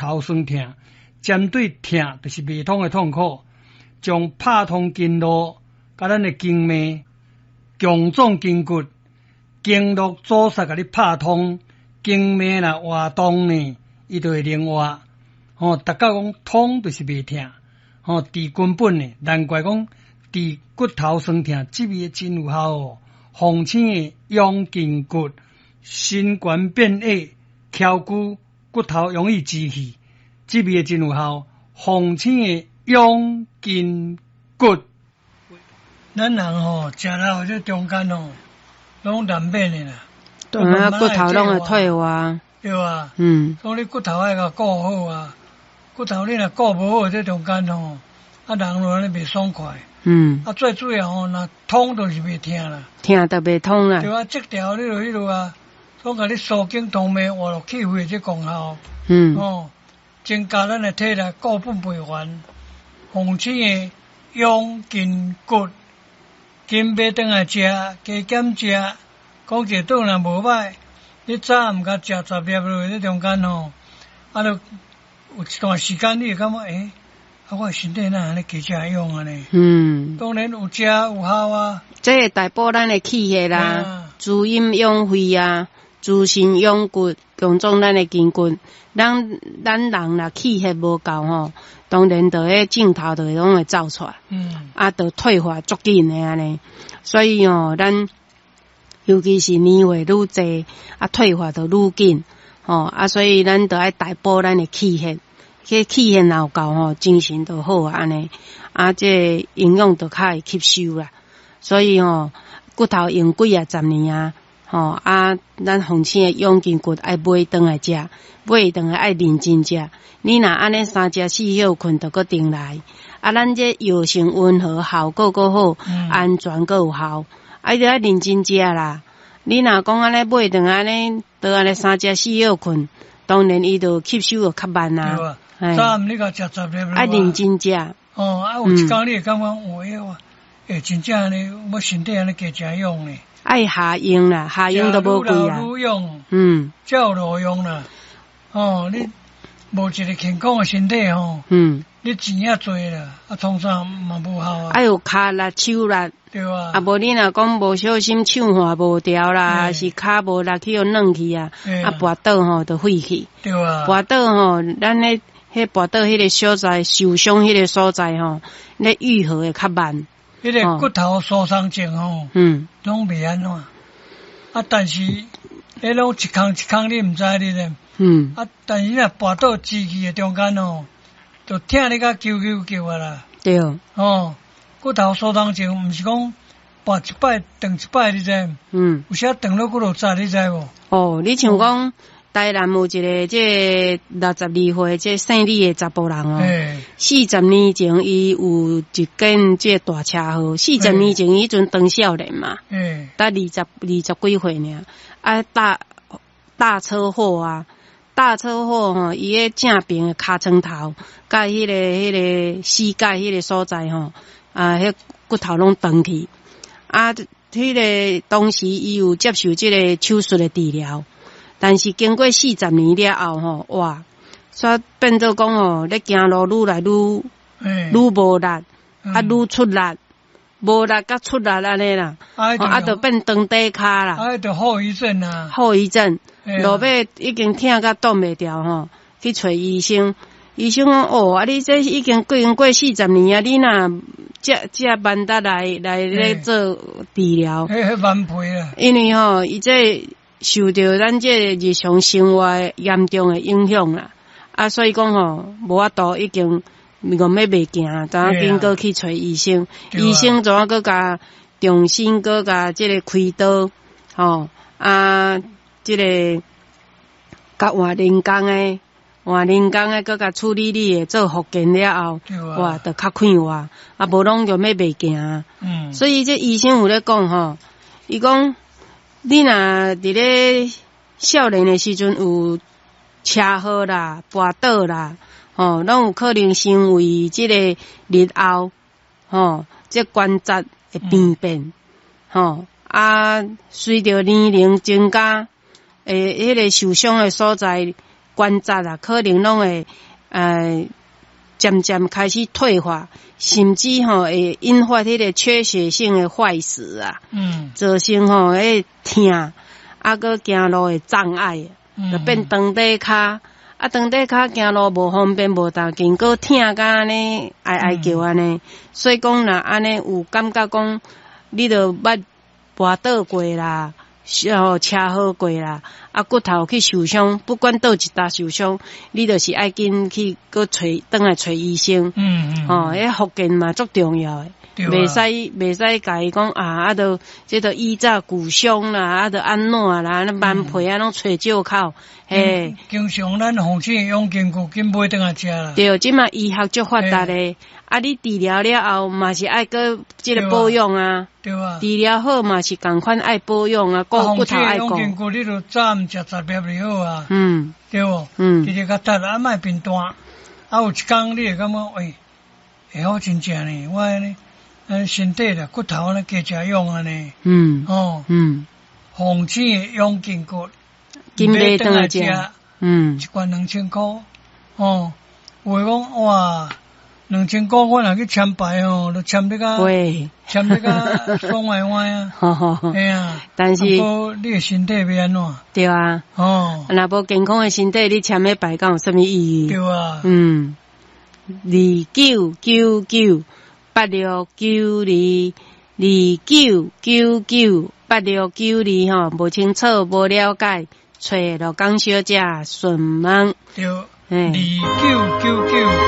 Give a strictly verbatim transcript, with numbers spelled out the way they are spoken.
头酸痛，针对痛就是未通的痛苦，将拍通经络，甲咱的经脉、强壮筋骨、经络阻塞，甲你拍通，经脉若活动呢，伊就会灵活。吼、哦，大家讲通就是未痛，吼、哦，治根本呢，难怪讲治骨头酸痛，这味真有效哦。风清的养筋骨，心肝变矮，翘骨骨头容易支气，这味真有效。风清的养筋骨，咱人吼食了这中间吼，拢难免的啦。 对啊，骨头拢会退化。 对啊， 嗯， 所以你骨头爱甲顾好啊。骨头你若顾无好，这中间吼，啊人就安尼袂爽快。 嗯， 啊最主要吼，若痛就是袂痛啦， 痛就袂痛啦。 对啊，这条你就迄落啊，讲甲你疏经通脉活络气血这功效。 嗯， 哦，增加咱的体力，固本培元。风清的养筋骨，筋脉顿来食，加减食，讲一顿若无歹，你早毋甲食十粒落，这中间吼，啊，就有一段时间你会感觉诶。啊，我身体哪安尼加食用安尼？嗯，当然有食有效啊。 这会大补咱的气血啦，滋阴养肺啊，滋肾养骨，强壮咱的筋骨。咱咱人若气血无够吼，当然就迄镜头就拢会走出来。嗯，啊，就退化足紧的安尼。所以哦，咱尤其是年岁愈济，啊，退化就愈紧。吼、哦，啊，所以咱就爱大补咱的气血。迄气血若有够吼，精神就好啊安尼，啊，这营养就较会吸收啦。所以吼，骨头用几啊十年啊，吼啊，咱风清的养筋骨爱买顿来食，买顿来爱认真食。你若安尼三食四休困，就搁定来。啊，咱这药性温和，效果搁好，嗯、安全搁有效，啊，就爱认真食啦。你若讲安尼买顿安尼，都安尼三食四休困，当然伊就吸收就较慢啦。 早暗你甲食十粒落， 爱认真食。 哦，啊有一工你会感觉有诶哇，诶真正安尼，我身体安尼加食用呢。 爱下用啦，下用都无贵啦。 愈用， 嗯， 才有路用啦。哦，你无一个健康诶身体吼，嗯，你钱也多啦，啊，创啥嘛无效啊。 爱有骹力、手力。 对啊， 啊，无你若讲无小心手滑无调啦，是骹无力去互软去啊，啊，跋倒吼就废去。 对啊， 跋倒吼，咱咧。迄跋倒迄个所在受伤迄个所在吼，咧愈合会较慢。 迄个骨头疏松症吼，嗯，拢袂安怎。啊，但是迄拢一空一空你毋知你咧。嗯。啊，但是若跋倒支气的中间吼，就疼你甲啾啾叫啊啦。对。哦，骨头疏松症毋是讲跋一摆断一摆，你知？嗯。有时断了骨头扎，你知无？哦， 你像讲。台南有一个这六十二岁这姓李的查甫人哦，四十年前伊有一件这大车祸，四十年前伊阵当少年嘛，才二十二十几岁呢，啊大大车祸啊，大车祸吼，伊个正边的尻川头，甲迄个迄个膝盖迄个所在吼，啊，迄骨头拢断去，啊，迄个当时伊有接受这个手术的治疗。但是经过四十年了后吼，哇，煞变做讲吼，咧行路愈来愈愈无力，啊愈出力，无力甲出力安尼啦，啊就变长底骹啦， 啊就后遗症啊， 后遗症，落尾已经疼甲挡袂掉吼，去找医生，医生讲哦，啊你这已经过过四十年啊，你若这这慢得来来咧做治疗， 迄迄万倍啊， 因为吼伊这。受到咱这日常生活严重的影响啦，啊，所以讲吼，无法度已经讲要袂行，怎啊经过去找医生，医生怎啊搁甲重新搁甲这个开刀，吼啊，这个甲换人工诶，换人工诶，搁甲处理你诶做复健了后，哇，就较快活，啊，无拢就要袂行，嗯，所以这医生有咧讲吼，伊讲。你若伫咧少年的时阵有车祸啦、跋倒啦，吼，拢有可能成为即个日后，吼，即关节会病变，吼、嗯，啊，随着年龄增加，诶，迄、那个受伤的所在关节啊，可能拢会呃渐渐开始退化，甚至吼会引发迄个缺血性的坏死啊，嗯，造成吼迄痛，啊个行路的障碍，嗯，就变长底骹。啊，长底骹行路无方便，无当经过疼甲安尼哀哀叫安尼，所以讲若安尼有感觉讲，你着捌跋倒过啦，哦车祸过啦，啊骨头去受伤，不管倒一搭受伤，你着是爱紧去搁找转来找医生。嗯嗯。哦，迄复健嘛足重要诶。袂使袂使家己讲啊，啊，着即着医照骨伤啦，啊，着安怎啦，那慢皮啊，拢揣借口，嘿。 经常咱红星用筋骨紧买倒来食啦。 对，即马医学足发达诶，啊，你治疗了后嘛是爱搁即个保养啊。对啊。治疗好嘛是共款爱保养啊，顾骨头爱顾。 用筋骨你着早毋食杂粒就好啊。 嗯。 对无？嗯。直直甲搭啊，莫变单。啊，有一工你会感觉喂，会好真正呢，我呢。咱身体啦，骨头咧加食用安尼，嗯，哦，嗯，红星用筋骨， 金买倒来食，嗯， 一罐两千箍，哦，有诶讲哇，两千箍我若去签牌哦，都签得个，喂，签得个爽歪歪啊，哈哈，哎呀，但是，不你诶身体要安怎？ 对啊，哦，若无健康诶身体，你签迄牌敢有啥物意义？ 对啊， 嗯，二九九九。八六九二二九九九八六九二吼，无清楚无了解，找罗江小姐询问。 对，二九九九。